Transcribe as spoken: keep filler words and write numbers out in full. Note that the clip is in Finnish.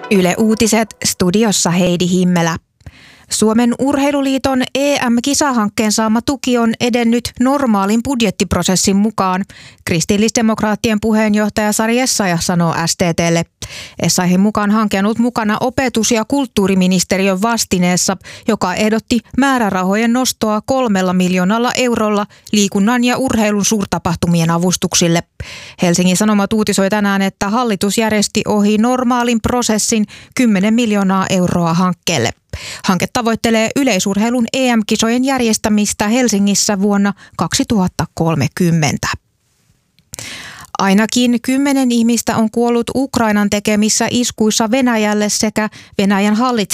Yle Uutiset, studiossa Heidi Himmelä. Suomen Urheiluliiton E M-kisahankkeen saama tuki on edennyt normaalin budjettiprosessin mukaan. Kristillisdemokraattien puheenjohtaja Sari Essayah sanoo S T T:lle. Essayahin mukaan hanke on ollut mukana opetus- ja kulttuuriministeriön vastineessa, joka ehdotti määrärahojen nostoa kolmella miljoonalla eurolla liikunnan ja urheilun suurtapahtumien avustuksille. Helsingin Sanomat uutisoi tänään, että hallitus järjesti ohi normaalin prosessin kymmenen miljoonaa euroa hankkeelle. Hanke tavoittelee yleisurheilun E M-kisojen järjestämistä Helsingissä vuonna kaksituhattakolmekymmentä. Ainakin kymmenen ihmistä on kuollut Ukrainan tekemissä iskuissa Venäjälle sekä Venäjän hallitsemaan